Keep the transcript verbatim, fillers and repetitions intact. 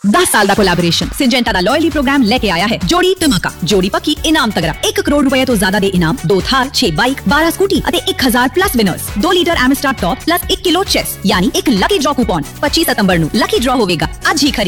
दस साल का कोलैबोरेशन सिंजेंटा का लॉयल्टी प्रोग्राम लेके आया है जोड़ी धमाका जोड़ी पक्की इनाम तगड़ा एक करोड़ रुपए तो ज्यादा दे इनाम दो थार छह बाइक बारह स्कूटी अते एक हजार प्लस विनर्स दो लीटर एमिस्टार टॉप प्लस एक किलो चेस यानी एक लकी ड्रॉ कूपन पच्चीस सितंबर नु लकी ड्रॉ होवेगा आज ही खरीद